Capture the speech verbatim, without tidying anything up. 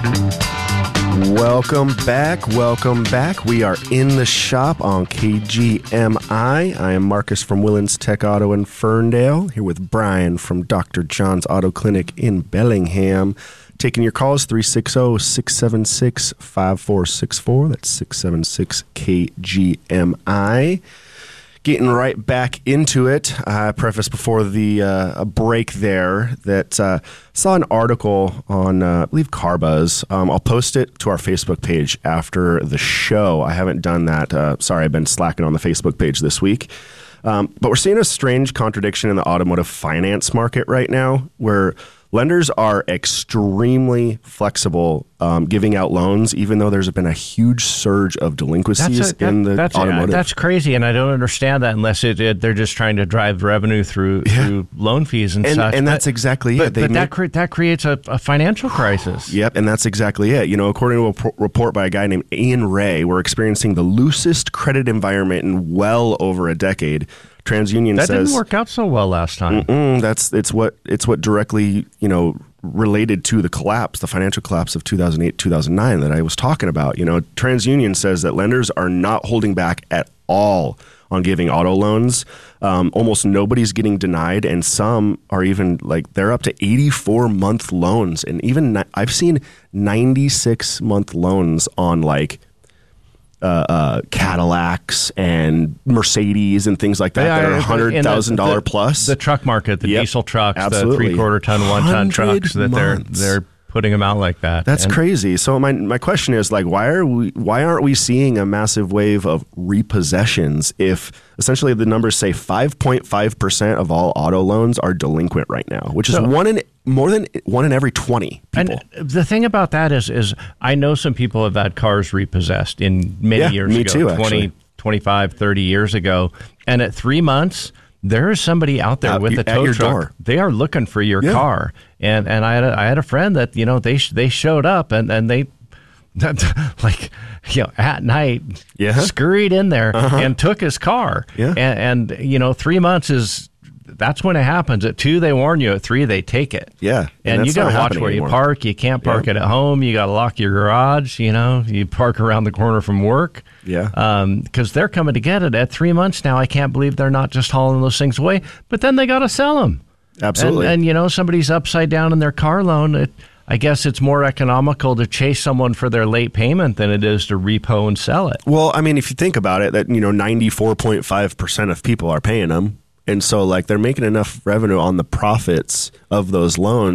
Welcome back. Welcome back. We are in the shop on K G M I. I am Marcus from Willens Tech Auto in Ferndale, here with Brian from Doctor John's Auto Clinic in Bellingham. Taking your calls, three six zero, six seven six, five four six four. That's six seven six K G M I. Getting right back into it. I prefaced before the uh, a break there that uh, saw an article on, uh, I believe, CarBuzz. Um, I'll post it to our Facebook page after the show. I haven't done that. Uh, sorry, I've been slacking on the Facebook page this week. Um, but we're seeing a strange contradiction in the automotive finance market right now, where lenders are extremely flexible um, giving out loans, even though there's been a huge surge of delinquencies that's a, that, in the that's, automotive. Uh, that's crazy, and I don't understand that unless it, it, they're just trying to drive revenue through, yeah. through loan fees and, and such. And but, that's exactly but, it. They but make, that, cre- that creates a, a financial crisis. Yep, and that's exactly it. You know, according to a p- report by a guy named Ian Ray, we're experiencing the loosest credit environment in well over a decade. TransUnion that says didn't work out so well last time. That's it's what it's what directly you know related to the collapse, the financial collapse of two thousand eight, two thousand nine that I was talking about. You know, TransUnion says that lenders are not holding back at all on giving auto loans. Um, almost nobody's getting denied, and some are even like they're up to eighty-four month loans, and even ni- I've seen ninety-six month loans on like. Uh, uh, Cadillacs and Mercedes and things like that yeah, that are one hundred thousand dollars the, plus. The truck market, the yep, diesel trucks, absolutely. the three-quarter ton, one-ton trucks, that they're they're putting them out like that. That's and, crazy. So my my question is like, why are we why aren't we seeing a massive wave of repossessions if essentially the numbers say five point five percent of all auto loans are delinquent right now, which is so, one in more than one in every twenty people. And the thing about that is, is I know some people have had cars repossessed in many yeah, years me ago, too, twenty, actually. twenty-five, thirty years ago. And at three months, there is somebody out there At, with a tow at your truck. door. They are looking for your yeah. car. And and I had a, I had a friend that, you know, they they showed up and, and they like, you know, at night, yeah. scurried in there uh-huh. and took his car. Yeah. And, and, you know, three months is, that's when it happens. At two, they warn you. At three, they take it. Yeah. And, and you got to watch where anymore. you park. You can't park yeah. it at home. You got to lock your garage. You know, you park around the corner from work. Yeah. Um, because they're coming to get it at three months now. I can't believe they're not just hauling those things away. But then they got to sell them. Absolutely. And, and, you know, somebody's upside down in their car loan. It, I guess it's more economical to chase someone for their late payment than it is to repo and sell it. Well, I mean, if you think about it, that, you know, ninety-four point five percent of people are paying them. And so, like, they're making enough revenue on the profits of those loans